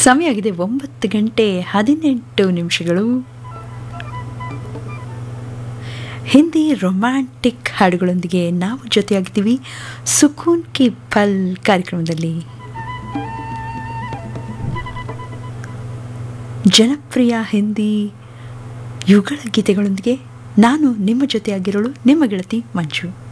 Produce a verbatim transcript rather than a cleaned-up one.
ಸಮಯ ಆಗಿದೆ ಒಂಬತ್ತು ಗಂಟೆ ಹದಿನೆಂಟು ನಿಮಿಷಗಳು. ಹಿಂದಿ ರೊಮ್ಯಾಂಟಿಕ್ ಹಾಡುಗಳೊಂದಿಗೆ ನಾವು ಜೊತೆಯಾಗಿದ್ದೀವಿ ಸುಕೂನ್ ಕಿ ಪಲ್ ಕಾರ್ಯಕ್ರಮದಲ್ಲಿ. ಜನಪ್ರಿಯ ಹಿಂದಿ ಯುಗಳ ಗೀತೆಗಳೊಂದಿಗೆ ನಾನು ನಿಮ್ಮ ಜೊತೆಯಾಗಿರೋಳು ನಿಮ್ಮ ಗೆಳತಿ ಮಂಜು.